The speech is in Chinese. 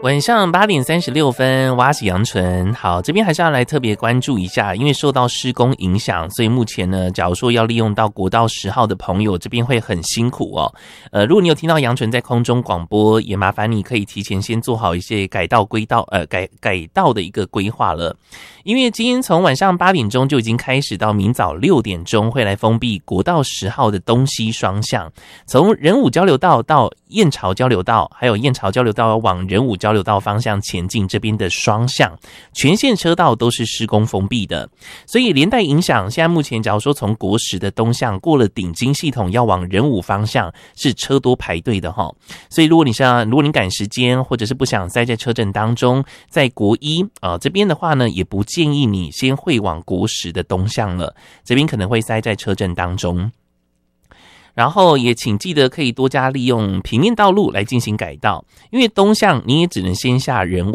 晚上8点36分，挖起杨纯。好，这边还是要来特别关注一下，因为受到施工影响，所以目前呢，假如说要利用到国道10号的朋友，这边会很辛苦哦。如果你有听到杨纯在空中广播，也麻烦你可以提前先做好一些改道的一个规划了。因为今天从晚上8点钟就已经开始到明早6点钟会来封闭国道10号的东西双向，从仁武交流道到燕巢交流道，还有燕巢交流道往仁武交流道方向前进，这边的双向全线车道都是施工封闭的，所以连带影响。现在目前假如说从国10的东向过了顶金系统要往仁武方向是车多排队的齁，所以如果你赶时间或者是不想塞在车阵当中，在国1这边的话呢，也不建议你先会往国10的东向了，这边可能会塞在车阵当中。然后也请记得可以多加利用平面道路来进行改道，因为东向你也只能先下仁武